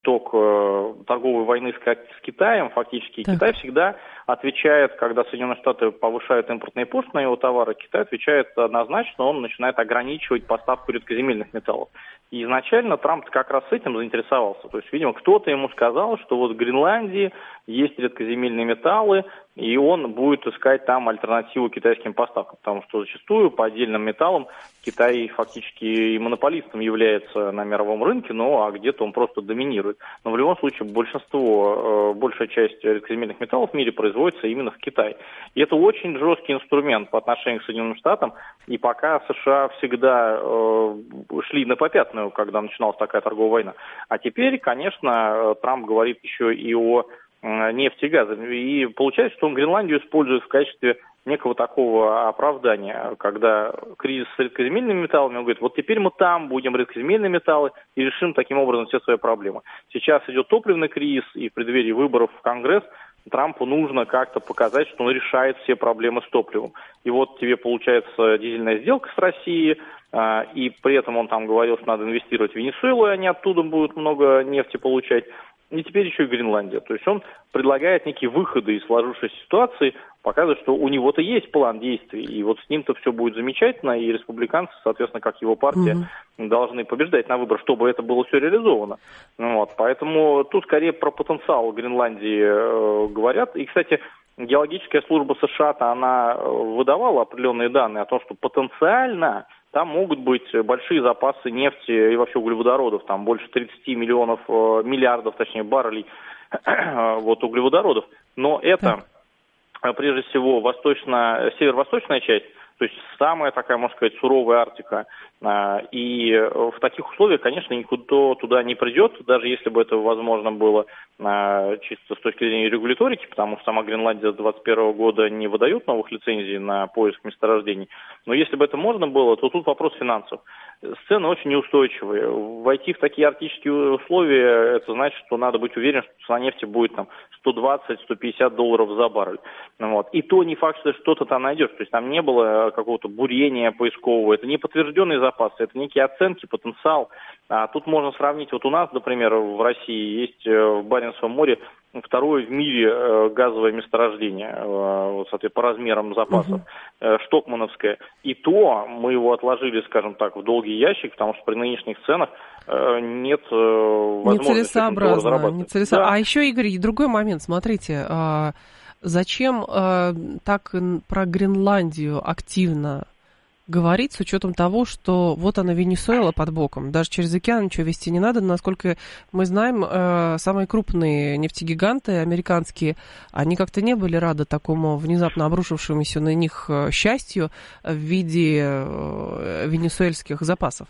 итог торговой войны с Китаем, фактически. Так. Китай всегда отвечает, когда Соединенные Штаты повышают импортные пошлины на его товары, Китай отвечает однозначно, он начинает ограничивать поставку редкоземельных металлов. И изначально Трамп как раз с этим заинтересовался. То есть, видимо, кто-то ему сказал, что вот в Гренландии есть редкоземельные металлы, и он будет искать там альтернативу китайским поставкам, потому что зачастую по отдельным металлам Китай фактически и монополистом является на мировом рынке, а где-то он просто доминирует. Но в любом случае большая часть редкоземельных металлов в мире производится именно в Китае. И это очень жесткий инструмент по отношению к Соединенным Штатам, и пока США всегда шли на попятную, когда начиналась такая торговая война. А теперь, конечно, Трамп говорит еще и о нефти и газа. И получается, что он Гренландию использует в качестве некого такого оправдания, когда кризис с редкоземельными металлами, он говорит, вот теперь мы там будем редкоземельные металлы и решим таким образом все свои проблемы. Сейчас идет топливный кризис, и в преддверии выборов в Конгресс Трампу нужно как-то показать, что он решает все проблемы с топливом. И вот тебе получается дизельная сделка с Россией, и при этом он там говорил, что надо инвестировать в Венесуэлу, и они оттуда будут много нефти получать. И теперь еще и Гренландия. То есть он предлагает некие выходы из сложившейся ситуации, показывает, что у него-то есть план действий, и вот с ним-то все будет замечательно, и республиканцы, соответственно, как его партия, должны побеждать на выборах, чтобы это было все реализовано. Поэтому тут скорее про потенциал Гренландии говорят. И, кстати, геологическая служба США-то, она выдавала определенные данные о том, что потенциально там могут быть большие запасы нефти и вообще углеводородов, там больше 30 миллиардов баррелей углеводородов. Но это, прежде всего, северо-восточная часть, то есть самая такая, можно сказать, суровая Арктика. И в таких условиях, конечно, никто туда не придет, даже если бы это возможно было чисто с точки зрения регуляторики, потому что сама Гренландия с 2021 года не выдает новых лицензий на поиск месторождений. Но если бы это можно было, то тут вопрос финансов. Цены очень неустойчивые. Войти в такие арктические условия, это значит, что надо быть уверен, что цена нефти будет там $120-150 за баррель. И то не факт, что что-то там найдешь. То есть там не было какого-то бурения поискового. Это не подтвержденные запасы, это некие оценки, потенциал. Тут можно сравнить, вот у нас, например, в России есть в Баренцевом море второе в мире газовое месторождение, соответственно, по размерам запасов, Штокмановское. И то мы его отложили, скажем так, в долгий ящик, потому что при нынешних ценах нет возможности зарабатывать. Да. А еще, Игорь, другой момент, смотрите, зачем так про Гренландию активно говорить, с учетом того, что вот она, Венесуэла под боком. Даже через океан ничего везти не надо. Насколько мы знаем, самые крупные нефтегиганты американские, они как-то не были рады такому внезапно обрушившемуся на них счастью в виде венесуэльских запасов.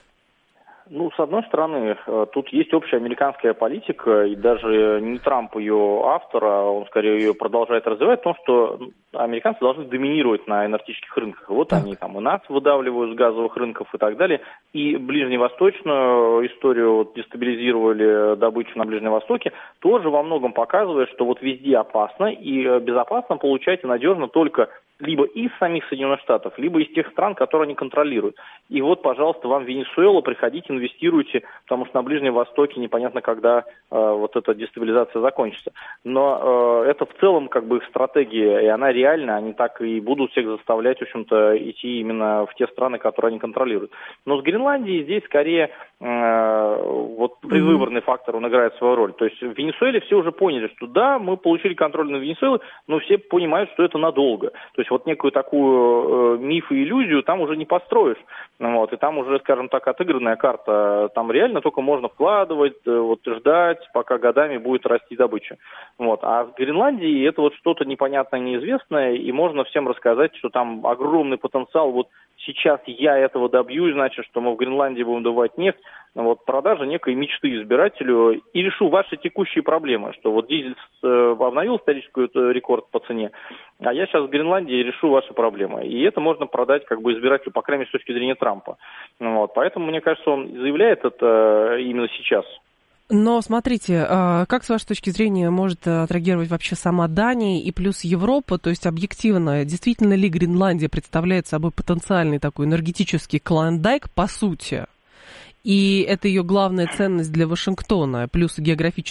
С одной стороны, тут есть общая американская политика, и даже не Трамп ее автор, а он скорее ее продолжает развивать, в том, что американцы должны доминировать на энергетических рынках. Вот они там и нас выдавливают с газовых рынков и так далее. И ближневосточную историю дестабилизировали добычу на Ближнем Востоке, тоже во многом показывает, что вот везде опасно, и безопасно получать и надежно только либо из самих Соединенных Штатов, либо из тех стран, которые они контролируют. И вот, пожалуйста, вам Венесуэла, приходите, инвестируйте, потому что на Ближнем Востоке непонятно, когда вот эта дестабилизация закончится. Но это в целом их стратегия, и она реальна, они так и будут всех заставлять, в общем-то, идти именно в те страны, которые они контролируют. Но с Гренландией здесь скорее предвыборный фактор, он играет свою роль. То есть в Венесуэле все уже поняли, что да, мы получили контроль над Венесуэлой, но все понимают, что это надолго. То есть вот некую такую миф и иллюзию там уже не построишь. И там уже, скажем так, отыгранная карта. Там реально только можно вкладывать, ждать, пока годами будет расти добыча. А в Гренландии это что-то непонятное, неизвестное, и можно всем рассказать, что там огромный потенциал. Вот сейчас я этого добьюсь, значит, что мы в Гренландии будем добывать нефть. Продажа некой мечты избирателю и решу ваши текущие проблемы, что вот дизель обновил исторический рекорд по цене, а я сейчас в Гренландии решу ваши проблемы. И это можно продать избирателю, по крайней мере, с точки зрения Трампа. Поэтому, мне кажется, он заявляет это именно сейчас. Но смотрите, как с вашей точки зрения может отреагировать вообще сама Дания и плюс Европа? То есть объективно, действительно ли Гренландия представляет собой потенциальный такой энергетический клондайк по сути? и это ее главная ценность для Вашингтона, плюс географически